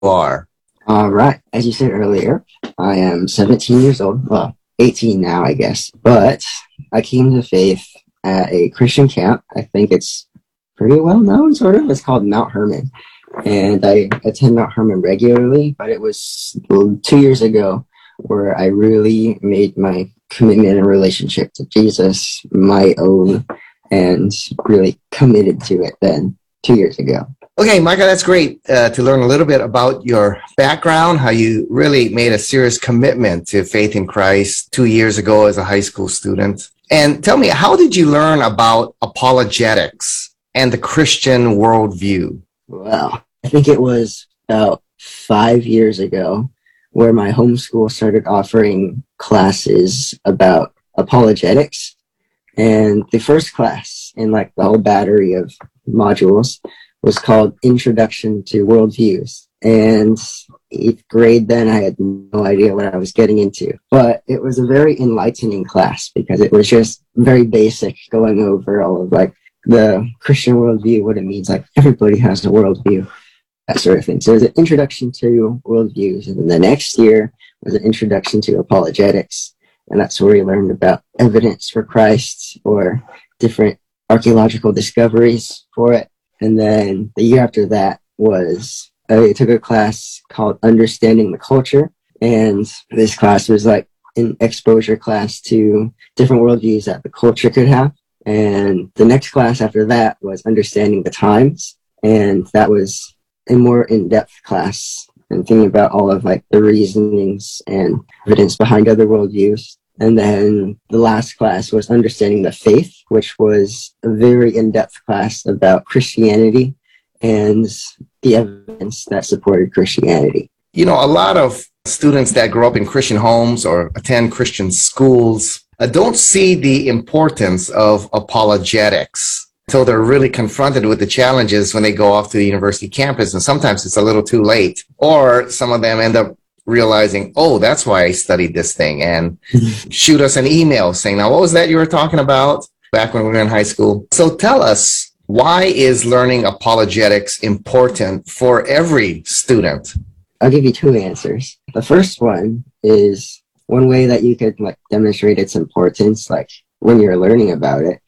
are. All right. As you said earlier, I am 17 years old. Well, 18 now, I guess. But I came to faith at a Christian camp. I think it's pretty well known, sort of. It's called Mount Hermon. And I attend Mount Hermon regularly, but it was 2 years ago where I really made my commitment and relationship to Jesus my own and really committed to it then 2 years ago. Okay, Micah, that's great to learn a little bit about your background, how you really made a serious commitment to faith in Christ 2 years ago as a high school student. And tell me, how did you learn about apologetics and the Christian worldview? Well, I think it was about 5 years ago where my homeschool started offering classes about apologetics. And the first class in like the whole battery of modules was called Introduction to Worldviews. And 8th grade then, I had no idea what I was getting into. But it was a very enlightening class because it was just very basic, going over all of like the Christian worldview, what it means, like everybody has a worldview, that sort of thing. So it was an introduction to worldviews. And then the next year was an introduction to apologetics. And that's where we learned about evidence for Christ or different archaeological discoveries for it. And then the year after that was, I took a class called Understanding the Culture. And this class was like an exposure class to different worldviews that the culture could have. And the next class after that was Understanding the Times. And that was a more in-depth class and thinking about all of like the reasonings and evidence behind other worldviews. And then the last class was Understanding the Faith, which was a very in-depth class about Christianity and the evidence that supported Christianity. You know, a lot of students that grow up in Christian homes or attend Christian schools don't see the importance of apologetics until they're really confronted with the challenges when they go off to the university campus. And sometimes it's a little too late. Or some of them end up realizing, oh, that's why I studied this thing, and shoot us an email saying, now, what was that you were talking about back when we were in high school? So tell us, why is learning apologetics important for every student? I'll give you two answers. The first one is one way that you could like demonstrate its importance, like when you're learning about it,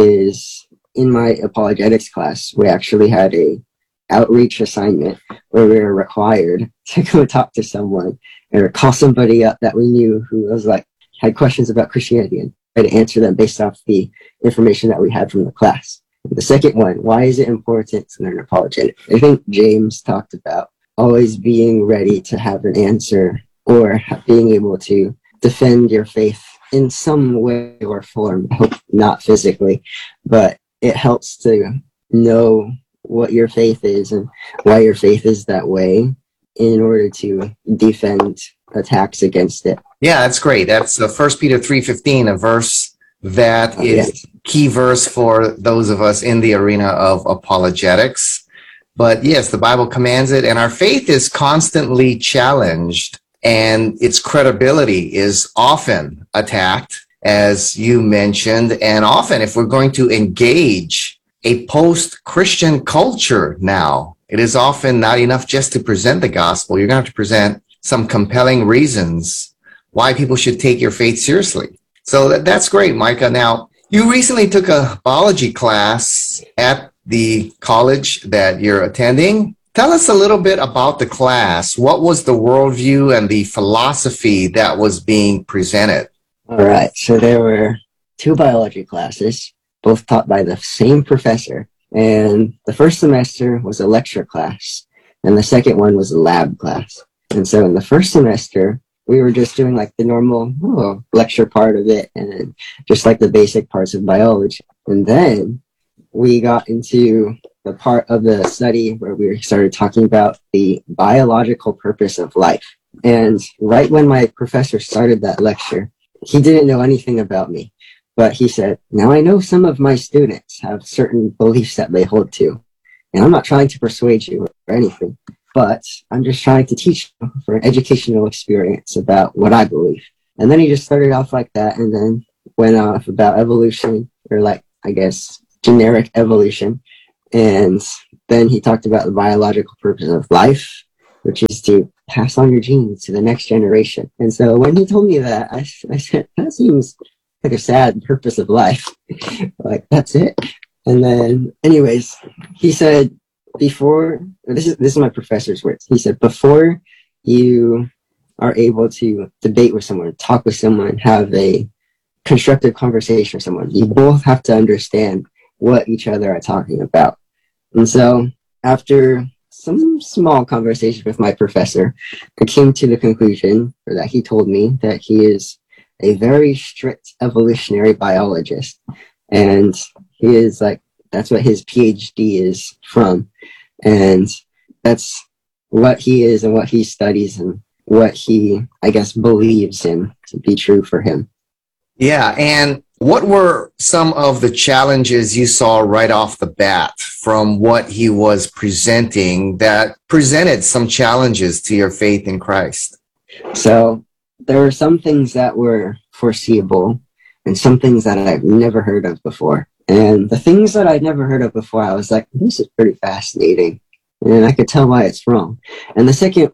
is in my apologetics class, we actually had a outreach assignment where we were required to go talk to someone or call somebody up that we knew who was like had questions about Christianity and try to answer them based off the information that we had from the class. The second one, why is it important to learn apologetics? I think James talked about always being ready to have an answer or being able to defend your faith in some way or form. I hope not physically, but it helps to know what your faith is and why your faith is that way in order to defend attacks against it. Yeah, that's great. That's 1 Peter 3:15, a verse that is key verse for those of us in the arena of apologetics. But yes, the Bible commands it, and our faith is constantly challenged, and its credibility is often attacked, as you mentioned. And often, if we're going to engage a post-Christian culture now, it is often not enough just to present the gospel. You're going to have to present some compelling reasons why people should take your faith seriously. So that's great, Micah. Now, you recently took a biology class at the college that you're attending. Tell us a little bit about the class. What was the worldview and the philosophy that was being presented? All right. So there were two biology classes, both taught by the same professor. And the first semester was a lecture class, and the second one was a lab class. And so in the first semester, we were just doing like the normal lecture part of it and just like the basic parts of biology. And then we got into the part of the study where we started talking about the biological purpose of life. And right when my professor started that lecture, he didn't know anything about me. But he said, now I know some of my students have certain beliefs that they hold to. And I'm not trying to persuade you or anything, but I'm just trying to teach you for an educational experience about what I believe. And then he just started off like that and then went off about evolution, or like, I guess, generic evolution. And then he talked about the biological purpose of life. which is to pass on your genes to the next generation. And so when he told me that, I said, that seems like a sad purpose of life. Like, that's it. And then, anyways, he said, this is my professor's words. He said, before you are able to debate with someone, talk with someone, have a constructive conversation with someone, you both have to understand what each other are talking about. And so after some small conversation with my professor, I came to the conclusion that he told me that he is a very strict evolutionary biologist. And he is like, that's what his PhD is from. And that's what he is and what he studies and what he, I guess, believes in to be true for him. Yeah. And what were some of the challenges you saw right off the bat from what he was presenting that presented some challenges to your faith in Christ? So there were some things that were foreseeable and some things that I've never heard of before. And the things that I'd never heard of before, I was like, this is pretty fascinating. And I could tell why it's wrong. And the second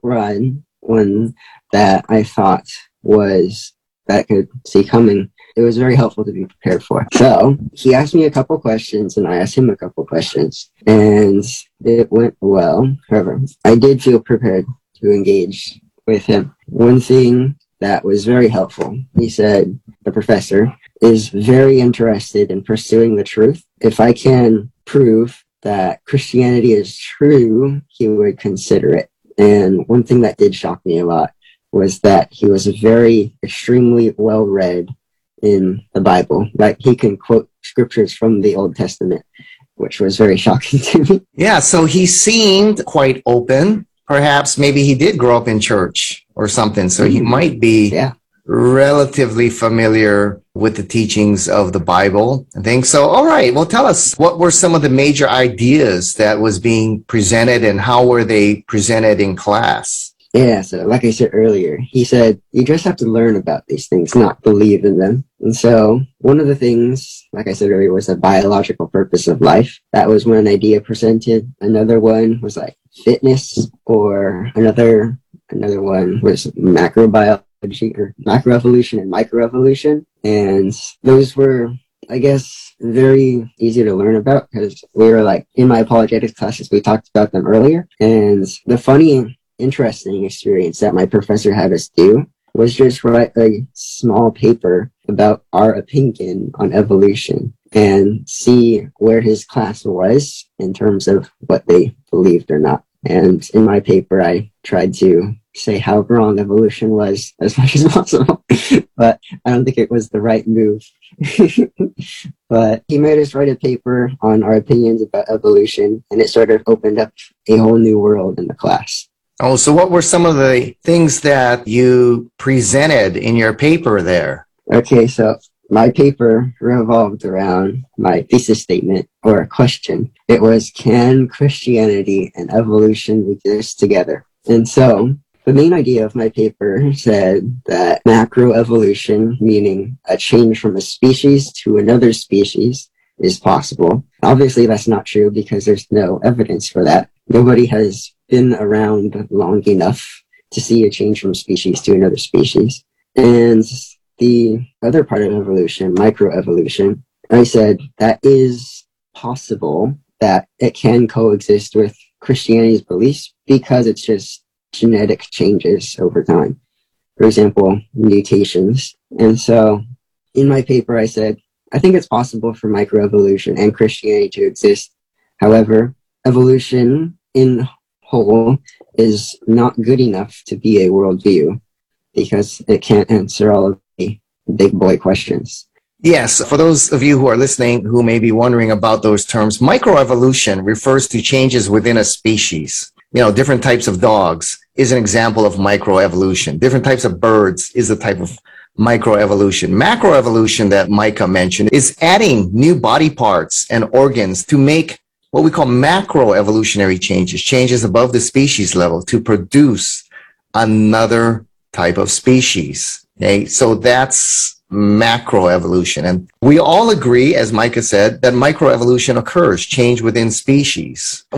one that I thought was that I could see coming, it was very helpful to be prepared for. So he asked me a couple questions and I asked him a couple questions and it went well. However, I did feel prepared to engage with him. One thing that was very helpful, he said, the professor is very interested in pursuing the truth. If I can prove that Christianity is true, he would consider it. And one thing that did shock me a lot was that he was very extremely well read in the Bible. Like, he can quote scriptures from the Old Testament, which was very shocking to me. Yeah, so he seemed quite open. Perhaps maybe he did grow up in church or something, so he might be relatively familiar with the teachings of the Bible. I think so. All right, well, tell us, what were some of the major ideas that was being presented and how were they presented in class? Yeah, so like I said earlier, he said, you just have to learn about these things, not believe in them. And so one of the things, like I said earlier, was the biological purpose of life. That was one idea presented. Another one was like fitness, or another one was macrobiology, or macroevolution and microevolution. And those were, I guess, very easy to learn about because we were like, in my apologetics classes, we talked about them earlier. And the funny, interesting experience that my professor had us do was just write a small paper about our opinion on evolution and see where his class was in terms of what they believed or not. And in my paper, I tried to say how wrong evolution was as much as possible, but I don't think it was the right move. But he made us write a paper on our opinions about evolution, and it sort of opened up a whole new world in the class. Oh, so what were some of the things that you presented in your paper there? Okay, so my paper revolved around my thesis statement, or a question. It was, can Christianity and evolution exist together? And so the main idea of my paper said that macroevolution, meaning a change from a species to another species, is possible. Obviously, that's not true because there's no evidence for that. Nobody has been around long enough to see a change from species to another species. And the other part of evolution, microevolution, I said that is possible, that it can coexist with Christianity's beliefs because it's just genetic changes over time. For example, mutations. And so in my paper, I said, I think it's possible for microevolution and Christianity to exist. However, evolution in whole is not good enough to be a worldview because it can't answer all of the big boy questions. Yes, for those of you who are listening who may be wondering about those terms, microevolution refers to changes within a species. You know, different types of dogs is an example of microevolution. Different types of birds is a type of microevolution. Macroevolution that Micah mentioned is adding new body parts and organs to make what we call macroevolutionary changes, changes above the species level to produce another type of species. Okay, so that's macroevolution. And we all agree, as Micah said, that microevolution occurs, change within species. What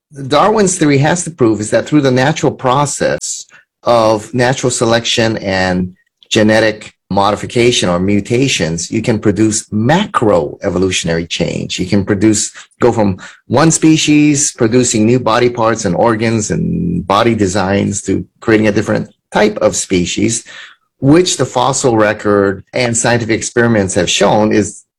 Darwin's theory has to prove is that through the natural process of natural selection and genetic modification or mutations, you can produce macro evolutionary change. You can go from one species producing new body parts and organs and body designs to creating a different type of species, which the fossil record and scientific experiments have shown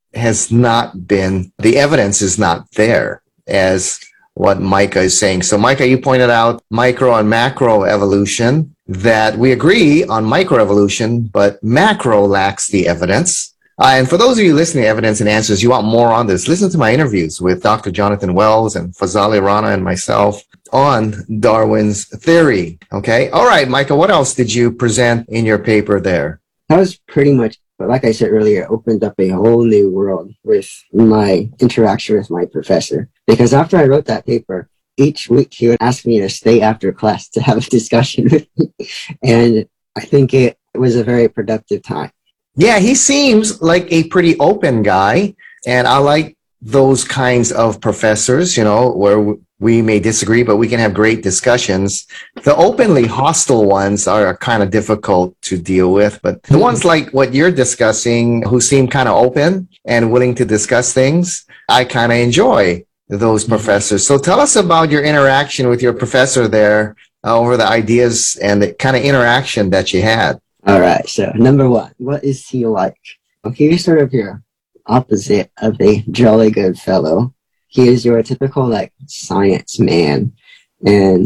the evidence is not there, as what Micah is saying. So Micah, you pointed out micro and macro evolution, that we agree on microevolution, but macro lacks the evidence. And for those of you listening to Evidence and Answers, you want more on this, listen to my interviews with Dr. Jonathan Wells and Fazali Rana and myself on Darwin's theory. Okay. All right, Micah, what else did you present in your paper there? That was pretty much, like I said earlier, opened up a whole new world with my interaction with my professor. Because after I wrote that paper, each week he would ask me to stay after class to have a discussion with me. And I think it was a very productive time. Yeah, he seems like a pretty open guy. And I like those kinds of professors, where we may disagree, but we can have great discussions. The openly hostile ones are kind of difficult to deal with, but the ones like what you're discussing, who seem kind of open and willing to discuss things, I kind of enjoy those professors. So tell us about your interaction with your professor there over the ideas and the kind of interaction that you had. All right. So number one, what is he like? Well, he's sort of your opposite of a jolly good fellow. He is your typical science man, and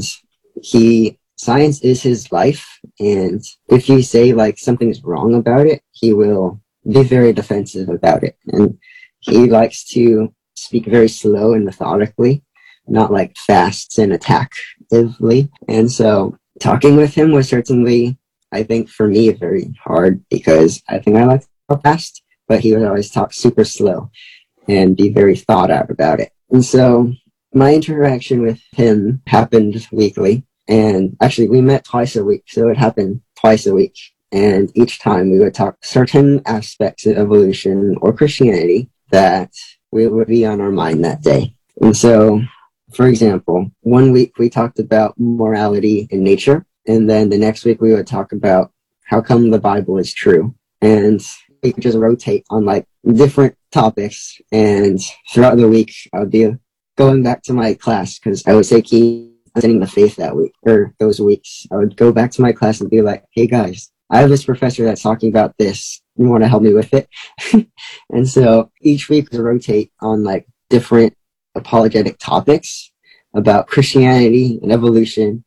science is his life. And if you say something's wrong about it, he will be very defensive about it. And he likes to speak very slow and methodically, not fast and attackively. And so talking with him was certainly, I think for me, very hard, because I think I like to talk fast, but he would always talk super slow and be very thought out about it. And so my interaction with him happened weekly. And actually, we met twice a week, so it happened twice a week. And each time we would talk certain aspects of evolution or Christianity that would be on our mind that day. And so, for example, one week we talked about morality in nature. And then the next week we would talk about how come the Bible is true. And we could just rotate on different topics. And throughout the week, I would be going back to my class, because I would say attending the faith that week, or those weeks. I would go back to my class and be like, hey guys, I have this professor that's talking about this. You want to help me with it? And so each week we rotate on different apologetic topics about Christianity and evolution,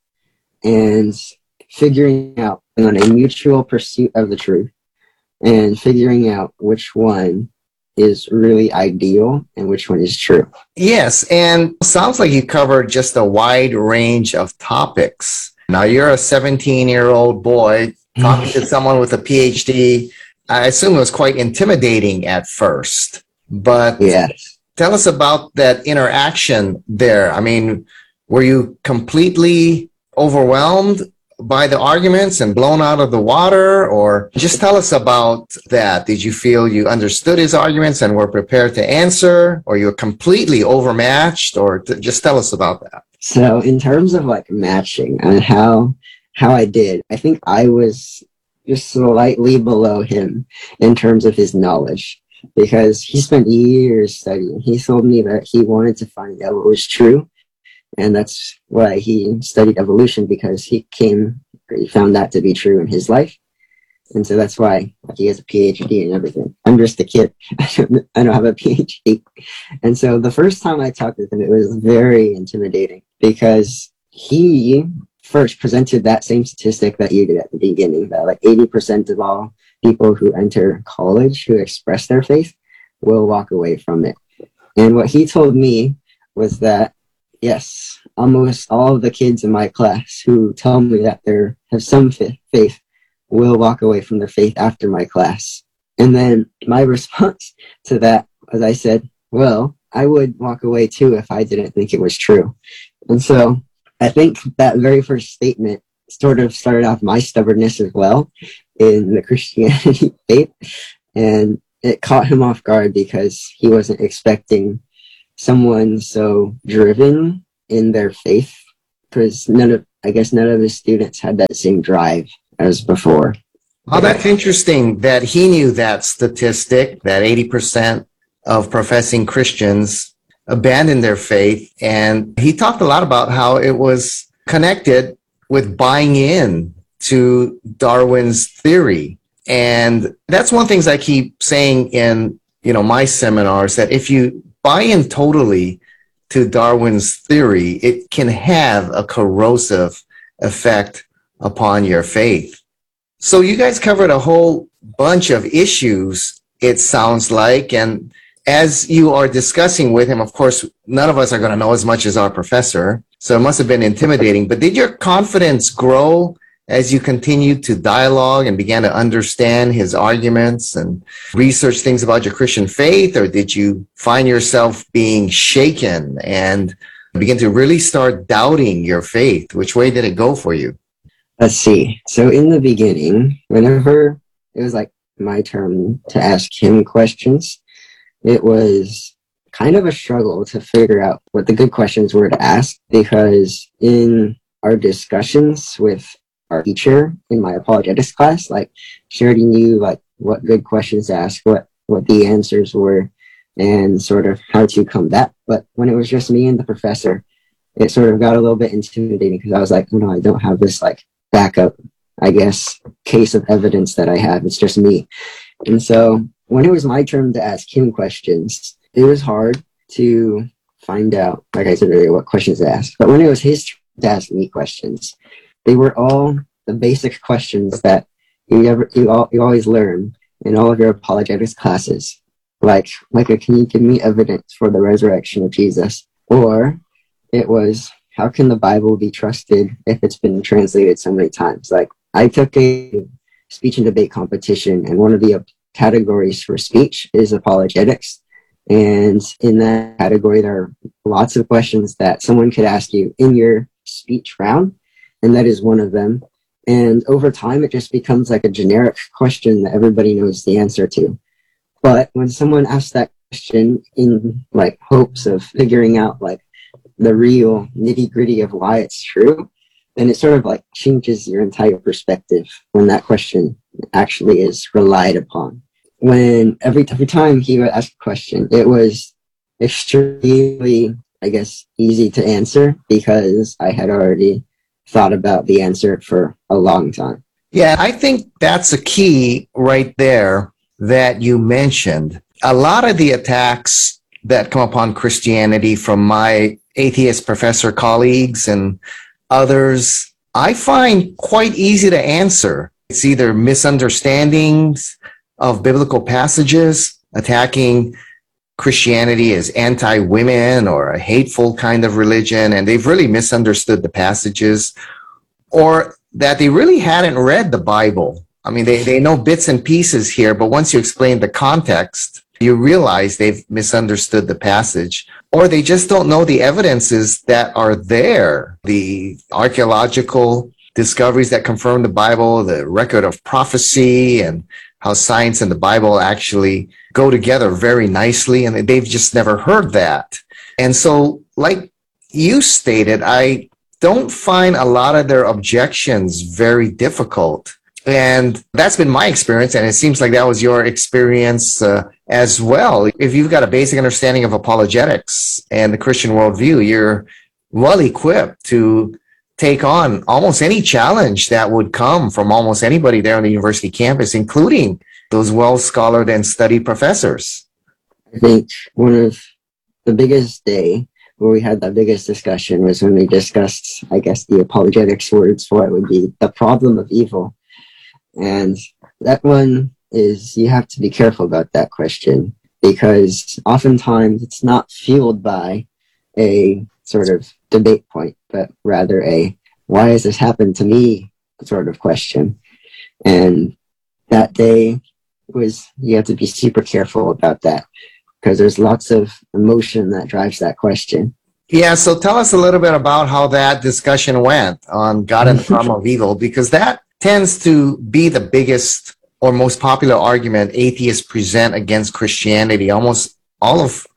and figuring out on a mutual pursuit of the truth, and figuring out which one is really ideal and which one is true. Yes, and sounds like you covered just a wide range of topics. Now, you're a 17-year-old boy talking to someone with a PhD. I assume it was quite intimidating at first, but yes. Tell us about that interaction there. I mean, were you completely overwhelmed by the arguments and blown out of the water, or just tell us about that? Did you feel you understood his arguments and were prepared to answer, or you're completely overmatched, or just tell us about that? So in terms of matching and how I did, I think I was just slightly below him in terms of his knowledge, because he spent years studying. He told me that he wanted to find out what was true. And that's why he studied evolution, because he found that to be true in his life. And so that's why he has a PhD and everything. I'm just a kid. I don't have a PhD. And so the first time I talked with him, it was very intimidating, because he first presented that same statistic that you did at the beginning, that 80% of all people who enter college who express their faith will walk away from it. And what he told me was that, yes, almost all of the kids in my class who tell me that they have some faith will walk away from their faith after my class. And then my response to that was, I said, well, I would walk away too if I didn't think it was true. And so I think that very first statement sort of started off my stubbornness as well in the Christianity faith. And it caught him off guard, because he wasn't expecting someone so driven in their faith, because I guess none of his students had that same drive as before. Oh, that's interesting that he knew that statistic, that 80% of professing Christians abandoned their faith. And he talked a lot about how it was connected with buying in to Darwin's theory. And that's one of the things I keep saying in, my seminars, that if you buy in totally to Darwin's theory, it can have a corrosive effect upon your faith. So you guys covered a whole bunch of issues, it sounds like. And as you are discussing with him, of course, none of us are going to know as much as our professor. So it must have been intimidating. But did your confidence grow as you continued to dialogue and began to understand his arguments and research things about your Christian faith? Or did you find yourself being shaken and begin to really start doubting your faith? Which way did it go for you? Let's see. So in the beginning, whenever it was like my turn to ask him questions, it was kind of a struggle to figure out what the good questions were to ask, because in our discussions with our teacher in my apologetics class, like she already knew like what good questions to ask, what the answers were, and sort of how to combat. But when it was just me and the professor, it sort of got a little bit intimidating, because I was like, I don't have this like backup, I guess, case of evidence that I have. It's just me. And so when it was my turn to ask him questions, it was hard to find out, like I said earlier, what questions to ask. But when it was his turn to ask me questions, they were all the basic questions that you always learn in all of your apologetics classes. Like, Micah, can you give me evidence for the resurrection of Jesus? Or it was, how can the Bible be trusted if it's been translated so many times? Like, I took a speech and debate competition, and one of the categories for speech is apologetics. And in that category, there are lots of questions that someone could ask you in your speech round, and that is one of them. And over time, it just becomes like a generic question that everybody knows the answer to. But when someone asks that question in like hopes of figuring out like the real nitty gritty of why it's true, then it sort of like changes your entire perspective when that question actually is relied upon. When every time he would ask a question, it was extremely, I guess, easy to answer, because I had already thought about the answer for a long time. Yeah, I think that's a key right there that you mentioned. A lot of the attacks that come upon Christianity from my atheist professor colleagues and others, I find quite easy to answer. It's either misunderstandings of biblical passages, attacking Christianity as anti-women or a hateful kind of religion, and they've really misunderstood the passages, or that they really hadn't read the Bible. I mean, they know bits and pieces here, but once you explain the context, you realize they've misunderstood the passage, or they just don't know the evidences that are there, the archaeological discoveries that confirm the Bible, the record of prophecy, and how science and the Bible actually go together very nicely, and they've just never heard that. And so, like you stated, I don't find a lot of their objections very difficult. And that's been my experience, and it seems like that was your experience as well. If you've got a basic understanding of apologetics and the Christian worldview, you're well equipped to take on almost any challenge that would come from almost anybody there on the university campus, including those well-scholared and studied professors. I think one of the biggest day where we had that biggest discussion was when we discussed, I guess, the apologetics words for it would be the problem of evil. And that one is, you have to be careful about that question, because oftentimes it's not fueled by a sort of debate point, but rather a why has this happened to me sort of question. And that day was, you have to be super careful about that, because there's lots of emotion that drives that question. Yeah, so tell us a little bit about how that discussion went on God and the problem of evil, because that tends to be the biggest or most popular argument atheists present against Christianity. Almost all of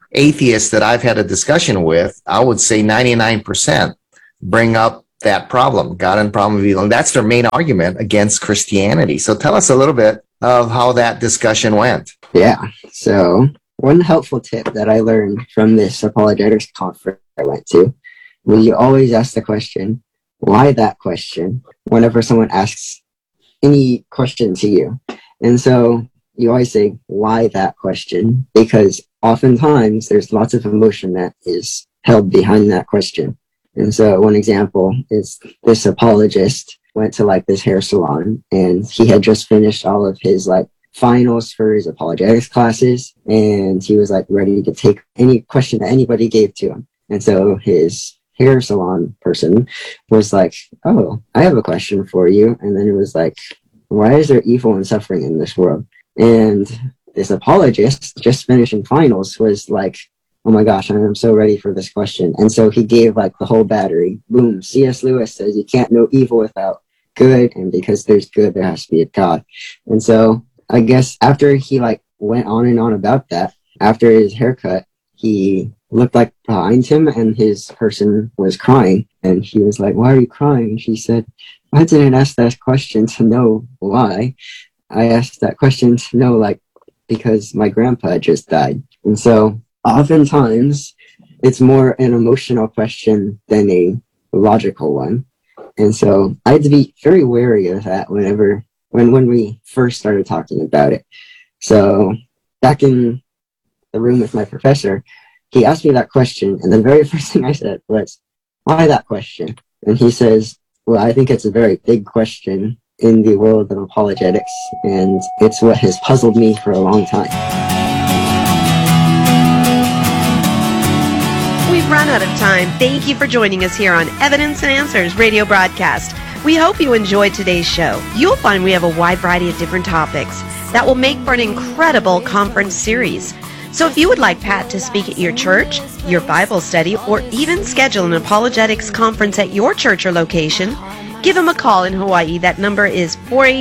atheists that I've had a discussion with, I would say 99% bring up that problem, God and problem of evil. And that's their main argument against Christianity. So tell us a little bit of how that discussion went. Yeah. So one helpful tip that I learned from this apologetics conference I went to was you always ask the question, why that question, whenever someone asks any question to you. And so you always say, why that question? Because oftentimes there's lots of emotion that is held behind that question. And so one example is this apologist went to like this hair salon, and he had just finished all of his like finals for his apologetics classes, and he was like ready to take any question that anybody gave to him. And so his hair salon person was like, oh, I have a question for you. And then it was like, why is there evil and suffering in this world? And this apologist just finishing finals was like, oh my gosh, I'm so ready for this question. And so he gave like the whole battery. Boom. C.S. Lewis says you can't know evil without good. And because there's good, there has to be a God. And so I guess after he like went on and on about that, after his haircut, he looked like behind him and his person was crying. And he was like, why are you crying? And she said, I didn't ask that question to know why. I asked that question to know, like, because my grandpa just died. And so oftentimes it's more an emotional question than a logical one. And so I had to be very wary of that when we first started talking about it. So back in the room with my professor, he asked me that question, and the very first thing I said was, why that question? And he says, well, I think it's a very big question in the world of apologetics, and it's what has puzzled me for a long time. We've run out of time. Thank you for joining us here on Evidence and Answers radio broadcast. We hope you enjoyed today's show. You'll find we have a wide variety of different topics that will make for an incredible conference series. So if you would like Pat to speak at your church, your Bible study, or even schedule an apologetics conference at your church or location, give him a call in Hawaii. That number is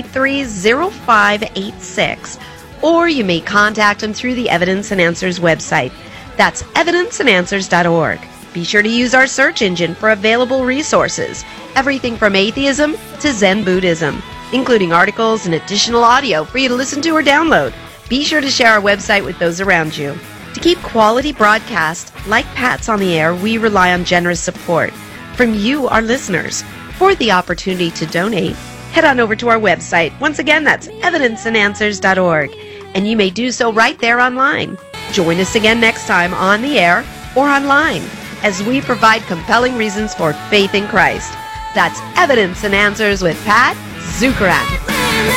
483-0586. Or you may contact him through the Evidence and Answers website. That's evidenceandanswers.org. Be sure to use our search engine for available resources, everything from atheism to Zen Buddhism, including articles and additional audio for you to listen to or download. Be sure to share our website with those around you. To keep quality broadcasts like Pat's on the air, we rely on generous support from you, our listeners. For the opportunity to donate, head on over to our website. Once again, that's evidenceandanswers.org, and you may do so right there online. Join us again next time on the air or online as we provide compelling reasons for faith in Christ. That's Evidence and Answers with Pat Zukeran.